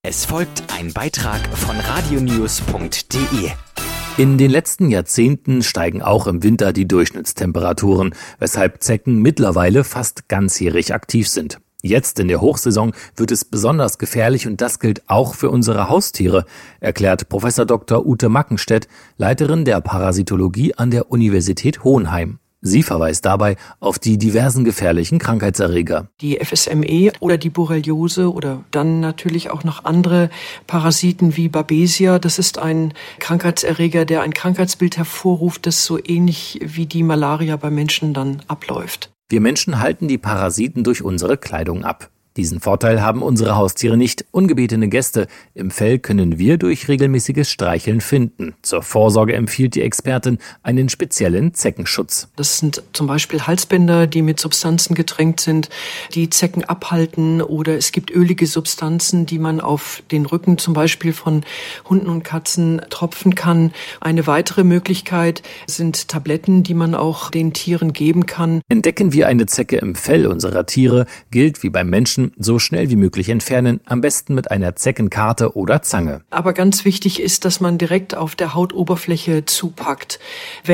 Es folgt ein Beitrag von radionews.de. In den letzten Jahrzehnten steigen auch im Winter die Durchschnittstemperaturen, weshalb Zecken mittlerweile fast ganzjährig aktiv sind. Jetzt in der Hochsaison wird es besonders gefährlich und das gilt auch für unsere Haustiere, erklärt Prof. Dr. Ute Mackenstedt, Leiterin der Parasitologie an der Universität Hohenheim. Sie verweist dabei auf die diversen gefährlichen Krankheitserreger. Die FSME oder die Borreliose oder dann natürlich auch noch andere Parasiten wie Babesia. Das ist ein Krankheitserreger, der ein Krankheitsbild hervorruft, das so ähnlich wie die Malaria bei Menschen dann abläuft. Wir Menschen halten die Parasiten durch unsere Kleidung ab. Diesen Vorteil haben unsere Haustiere nicht. Ungebetene Gäste im Fell können wir durch regelmäßiges Streicheln finden. Zur Vorsorge empfiehlt die Expertin einen speziellen Zeckenschutz. Das sind zum Beispiel Halsbänder, die mit Substanzen getränkt sind, die Zecken abhalten, oder es gibt ölige Substanzen, die man auf den Rücken zum Beispiel von Hunden und Katzen tropfen kann. Eine weitere Möglichkeit sind Tabletten, die man auch den Tieren geben kann. Entdecken wir eine Zecke im Fell unserer Tiere, gilt wie beim Menschen, so schnell wie möglich entfernen, am besten mit einer Zeckenkarte oder Zange. Aber ganz wichtig ist, dass man direkt auf der Hautoberfläche zupackt.